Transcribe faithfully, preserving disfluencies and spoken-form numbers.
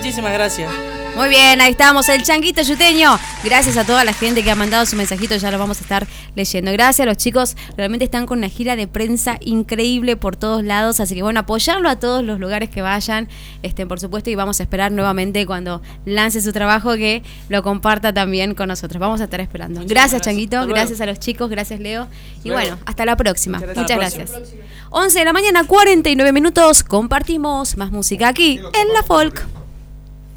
Muchísimas gracias. Muy bien, ahí estamos, el Changuito Yuteño. Gracias a toda la gente que ha mandado su mensajito, ya lo vamos a estar leyendo. Gracias, los chicos realmente están con una gira de prensa increíble por todos lados, así que bueno, apoyarlo a todos los lugares que vayan, este, por supuesto, y vamos a esperar nuevamente cuando lance su trabajo que lo comparta también con nosotros. Vamos a estar esperando. Gracias, gracias, Changuito, gracias a los chicos, gracias, Leo. Y luego. Bueno, hasta la próxima. Muchas, Muchas gracias. once de la mañana, cuarenta y nueve minutos, compartimos más música aquí en La Folk.